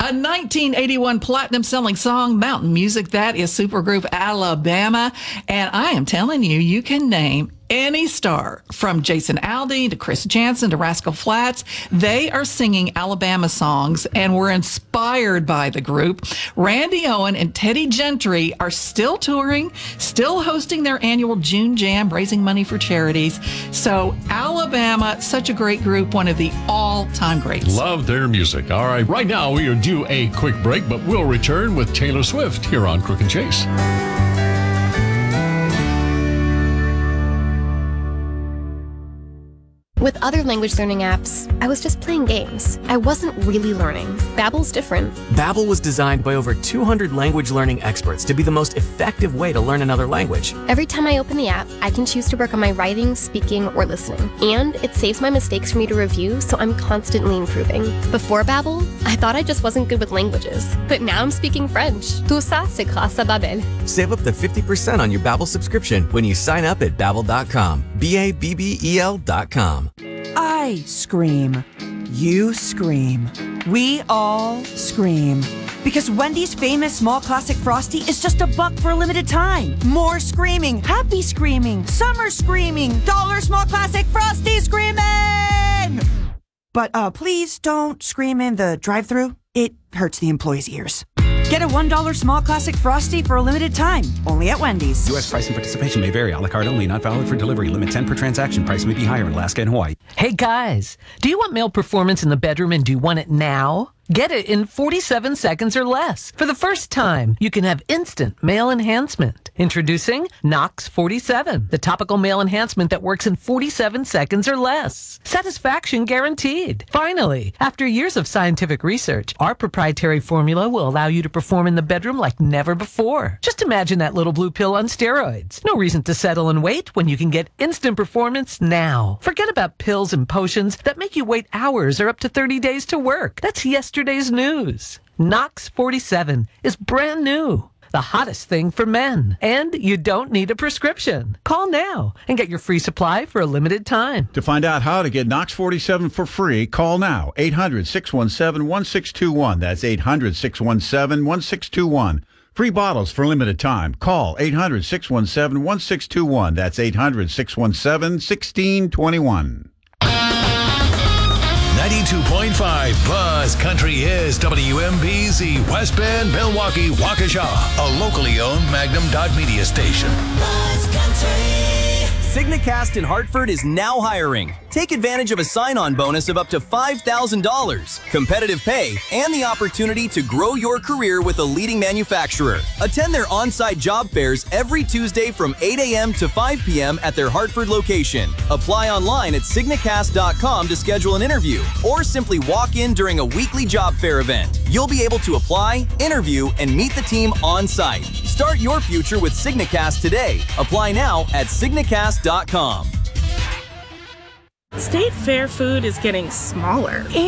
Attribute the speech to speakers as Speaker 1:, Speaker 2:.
Speaker 1: A 1981 platinum-selling song, Mountain Music. That is supergroup Alabama. And I am telling you, you can name any star, from Jason Aldean to Chris Janson to Rascal Flatts. They are singing Alabama songs and were inspired by the group. Randy Owen and Teddy Gentry are still touring, still hosting their annual June Jam, raising money for charities. So Alabama, such a great group, one of the all-time greats.
Speaker 2: Love their music. All right, right now we are due a quick break, but we'll return with Taylor Swift here on Crook and Chase.
Speaker 3: With other language learning apps, I was just playing games. I wasn't really learning. Babbel's different.
Speaker 4: Babbel was designed by over 200 language learning experts to be the most effective way to learn another language.
Speaker 3: Every time I open the app, I can choose to work on my writing, speaking, or listening. And it saves my mistakes for me to review, so I'm constantly improving. Before Babbel, I thought I just wasn't good with languages. But now I'm speaking French. Tout ça, c'est grâce à Babbel.
Speaker 4: Save up to 50% on your Babbel subscription when you sign up at Babbel.com. Babbel.com.
Speaker 5: I scream. You scream. We all scream. Because Wendy's famous small classic Frosty is just $1 for a limited time. More screaming, happy screaming, summer screaming, dollar small classic Frosty screaming! But please don't scream in the drive-thru. It hurts the employees' ears. Get a $1 small classic Frosty for a limited time, only at Wendy's.
Speaker 6: U.S. price and participation may vary. A la carte only, not valid for delivery. Limit 10 per transaction. Price may be higher in Alaska and Hawaii.
Speaker 7: Hey guys, do you want male performance in the bedroom and do you want it now? Get it in 47 seconds or less. For the first time, you can have instant male enhancement. Introducing Knox 47, the topical male enhancement that works in 47 seconds or less. Satisfaction guaranteed. Finally, after years of scientific research, our proprietary formula will allow you to perform in the bedroom like never before. Just imagine that little blue pill on steroids. No reason to settle and wait when you can get instant performance now. Forget about pills and potions that make you wait hours or up to 30 days to work. That's yesterday's news. Knox 47 is brand new. The hottest thing for men. And you don't need a prescription. Call now and get your free supply for a limited time.
Speaker 8: To find out how to get Knox 47 for free, call now. 800-617-1621. That's 800-617-1621. Free bottles for limited time. Call 800-617-1621. That's 800-617-1621.
Speaker 9: 92.5 Buzz Country is WMBZ, West Bend, Milwaukee, Waukesha, a locally owned Magnum Media station.
Speaker 10: Buzz Country.
Speaker 11: Signacast in Hartford is now hiring. Take advantage of a sign-on bonus of up to $5,000, competitive pay, and the opportunity to grow your career with a leading manufacturer. Attend their on-site job fairs every Tuesday from 8 a.m. to 5 p.m. at their Hartford location. Apply online at signacast.com to schedule an interview, or simply walk in during a weekly job fair event. You'll be able to apply, interview, and meet the team on-site. Start your future with Signacast today. Apply now at signacast.com.
Speaker 12: State Fair food is getting smaller